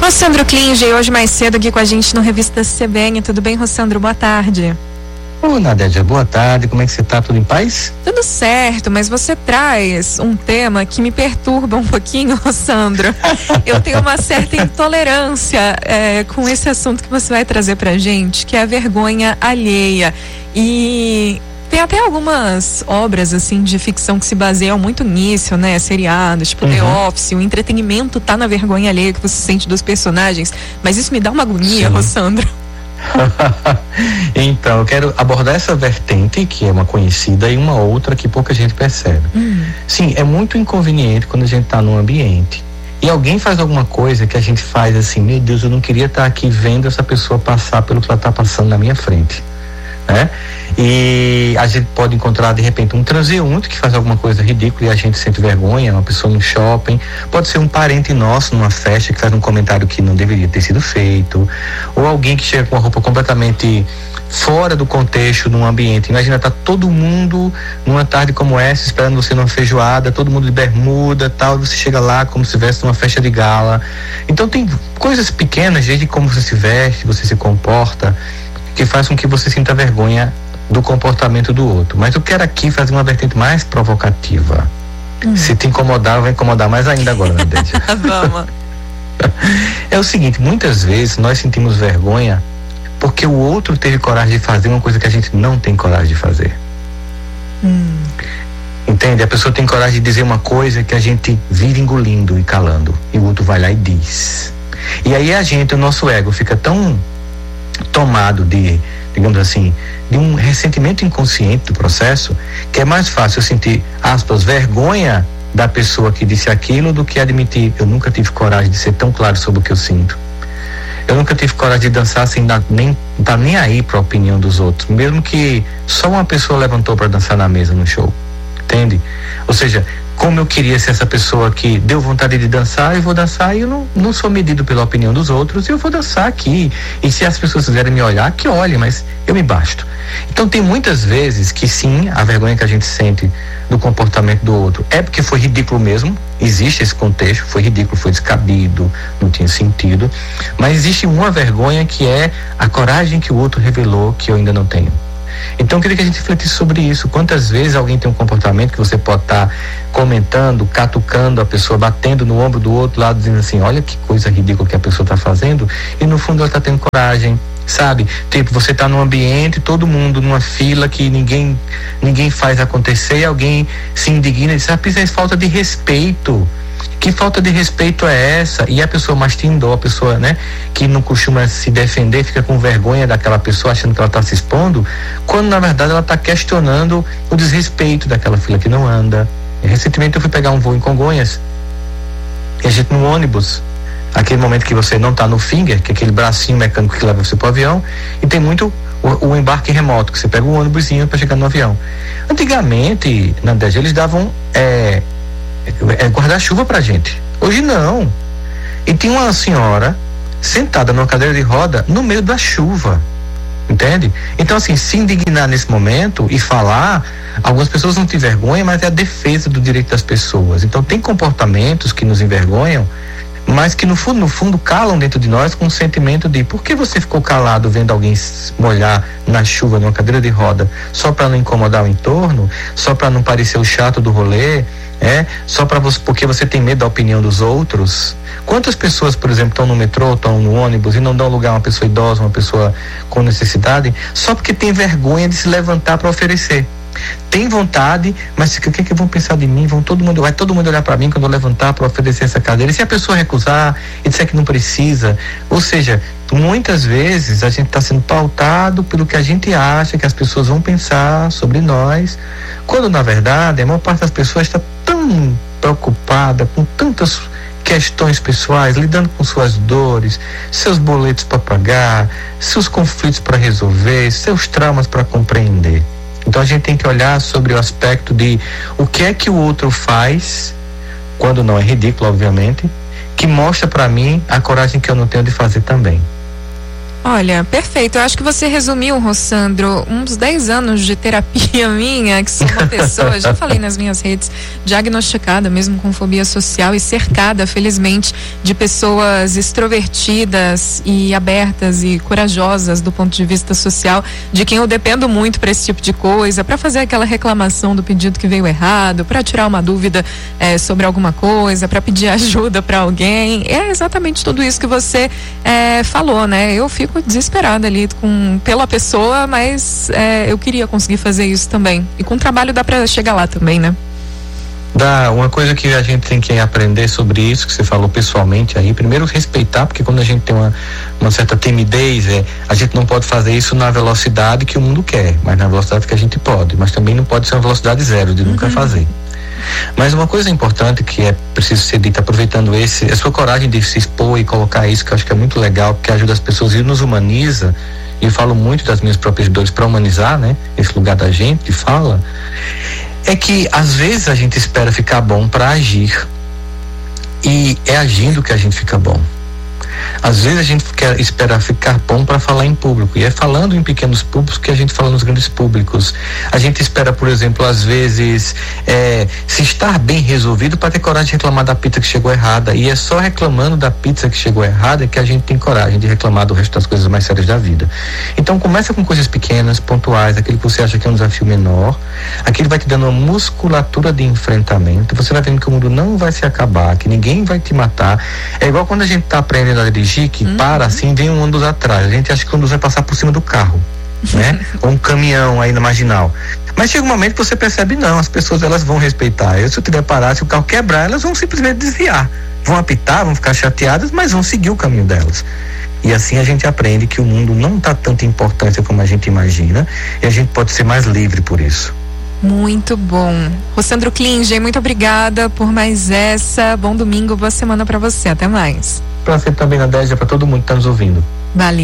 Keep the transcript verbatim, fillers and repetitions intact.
Rossandro Klinge, hoje mais cedo aqui com a gente no Revista C B N. Tudo bem, Rossandro? Boa tarde. Ô, Nadédia, boa tarde. Como é que você tá? Tudo em paz? Tudo certo, mas você traz um tema que me perturba um pouquinho, Rossandro. Eu tenho uma certa intolerância é, com esse assunto que você vai trazer pra gente, que é a vergonha alheia. E tem até algumas obras, assim, de ficção que se baseiam muito nisso, né? Seriados, tipo uhum. The Office, o entretenimento tá na vergonha alheia que você sente dos personagens. Mas isso me dá uma agonia, Sim. Rossandro. Então, eu quero abordar essa vertente que é uma conhecida e uma outra que pouca gente percebe. Hum. Sim, é muito inconveniente quando a gente está num ambiente e alguém faz alguma coisa que a gente faz assim, meu Deus, eu não queria estar aqui vendo essa pessoa passar pelo que ela está passando na minha frente, né? E a gente pode encontrar de repente um transeunte que faz alguma coisa ridícula e a gente sente vergonha, uma pessoa no shopping, pode ser um parente nosso numa festa que faz um comentário que não deveria ter sido feito, ou alguém que chega com uma roupa completamente fora do contexto num ambiente. Imagina, tá todo mundo numa tarde como essa esperando você numa feijoada, todo mundo de bermuda, tal, você chega lá como se estivesse numa festa de gala. Então tem coisas pequenas, desde como você se veste, você se comporta, que faz com que você sinta vergonha do comportamento do outro. Mas eu quero aqui fazer uma vertente mais provocativa. Hum. Se te incomodar, vai incomodar mais ainda agora, né, Dédia? Vamos. É o seguinte, muitas vezes nós sentimos vergonha porque o outro teve coragem de fazer uma coisa que a gente não tem coragem de fazer. Hum. Entende? A pessoa tem coragem de dizer uma coisa que a gente vive engolindo e calando, e o outro vai lá e diz. E aí a gente, o nosso ego fica tão tomado de, digamos assim, de um ressentimento inconsciente do processo, que é mais fácil eu sentir, aspas, vergonha da pessoa que disse aquilo do que admitir, eu nunca tive coragem de ser tão claro sobre o que eu sinto. Eu nunca tive coragem de dançar sem dar, nem tá nem aí para a opinião dos outros, mesmo que só uma pessoa levantou para dançar na mesa no show, entende? Ou seja, como eu queria ser essa pessoa que deu vontade de dançar, eu vou dançar e eu não, não sou medido pela opinião dos outros, eu vou dançar aqui. E se as pessoas quiserem me olhar, que olhem, mas eu me basto. Então tem muitas vezes que sim, a vergonha que a gente sente do comportamento do outro é porque foi ridículo mesmo, existe esse contexto, foi ridículo, foi descabido, não tinha sentido, mas existe uma vergonha que é a coragem que o outro revelou que eu ainda não tenho. Então eu queria que a gente refletisse sobre isso. Quantas vezes alguém tem um comportamento que você pode estar tá comentando, catucando a pessoa, batendo no ombro do outro lado, dizendo assim, olha que coisa ridícula que a pessoa está fazendo, e no fundo ela está tendo coragem, sabe? Tipo, você está num ambiente, todo mundo numa fila que ninguém ninguém faz acontecer, e alguém se indigna e diz, ah, isso é falta de respeito. Que falta de respeito é essa? E a pessoa mais tem dó, a pessoa, né, que não costuma se defender, fica com vergonha daquela pessoa, achando que ela está se expondo, quando na verdade ela está questionando o desrespeito daquela fila que não anda. Recentemente eu fui pegar um voo em Congonhas, e a gente no ônibus, aquele momento que você não está no finger, que é aquele bracinho mecânico que leva você para o avião, e tem muito o, o embarque remoto, que você pega um ônibusinho para chegar no avião. Antigamente, na D E G, eles davam é, é, guarda-chuva pra gente. Hoje não. E tinha uma senhora sentada numa cadeira de roda no meio da chuva. Entende? Então, assim, se indignar nesse momento e falar, algumas pessoas não têm vergonha, mas é a defesa do direito das pessoas. Então, tem comportamentos que nos envergonham, mas que no fundo, no fundo calam dentro de nós com o sentimento de por que você ficou calado vendo alguém molhar na chuva numa cadeira de roda só para não incomodar o entorno, só para não parecer o chato do rolê, é? Só para você, porque você tem medo da opinião dos outros. Quantas pessoas, por exemplo, estão no metrô, estão no ônibus e não dão lugar a uma pessoa idosa, uma pessoa com necessidade, só porque tem vergonha de se levantar para oferecer. Tem vontade, mas o que é que vão pensar de mim? Vão todo mundo, vai todo mundo olhar para mim quando eu levantar para oferecer essa cadeira. E se a pessoa recusar e disser que não precisa? Ou seja, muitas vezes a gente está sendo pautado pelo que a gente acha que as pessoas vão pensar sobre nós, quando na verdade a maior parte das pessoas está tão preocupada com tantas questões pessoais, lidando com suas dores, seus boletos para pagar, seus conflitos para resolver, seus traumas para compreender. Então a gente tem que olhar sobre o aspecto de o que é que o outro faz, quando não é ridículo, obviamente, que mostra para mim a coragem que eu não tenho de fazer também. Olha, perfeito. Eu acho que você resumiu, Rossandro, uns dez anos de terapia minha, que sou uma pessoa, já falei nas minhas redes, diagnosticada mesmo com fobia social e cercada, felizmente, de pessoas extrovertidas e abertas e corajosas do ponto de vista social, de quem eu dependo muito para esse tipo de coisa, para fazer aquela reclamação do pedido que veio errado, para tirar uma dúvida é, sobre alguma coisa, para pedir ajuda para alguém. É exatamente tudo isso que você é, falou, né? Eu fico desesperada ali com, pela pessoa, mas é, eu queria conseguir fazer isso também. E com o trabalho dá pra chegar lá também, né? Dá, uma coisa que a gente tem que aprender sobre isso, que você falou pessoalmente aí, primeiro respeitar, porque quando a gente tem uma, uma certa timidez, é, a gente não pode fazer isso na velocidade que o mundo quer, mas na velocidade que a gente pode, mas também não pode ser uma velocidade zero, de uhum. nunca fazer. Mas uma coisa importante que é preciso ser dita, aproveitando esse, a sua coragem de se expor e colocar isso, que eu acho que é muito legal, porque ajuda as pessoas e nos humaniza, e eu falo muito das minhas próprias dores para humanizar, né? Esse lugar da gente, de fala, é que às vezes a gente espera ficar bom para agir, e é agindo que a gente fica bom. Às vezes a gente quer esperar ficar bom para falar em público, e é falando em pequenos públicos que a gente fala nos grandes públicos. A gente espera, por exemplo, às vezes é, se estar bem resolvido para ter coragem de reclamar da pizza que chegou errada, e é só reclamando da pizza que chegou errada que a gente tem coragem de reclamar do resto das coisas mais sérias da vida. Então começa com coisas pequenas, pontuais, aquilo que você acha que é um desafio menor, aquilo vai te dando uma musculatura de enfrentamento, você vai vendo que o mundo não vai se acabar, que ninguém vai te matar. É igual quando a gente está aprendendo a dirigir, que uhum. para assim, vem um ônibus atrás, a gente acha que o ônibus vai passar por cima do carro, né? Ou um caminhão aí na marginal, mas chega um momento que você percebe, não, as pessoas elas vão respeitar. Eu, se eu tiver parar, se o carro quebrar, elas vão simplesmente desviar, vão apitar, vão ficar chateadas, mas vão seguir o caminho delas. E assim a gente aprende que o mundo não dá tanta importância como a gente imagina, e a gente pode ser mais livre por isso. Muito bom. Rossandro Klinger, muito obrigada por mais essa. Bom domingo, boa semana para você. Até mais. Prazer também, Nadégia, para todo mundo que está nos ouvindo. Valeu.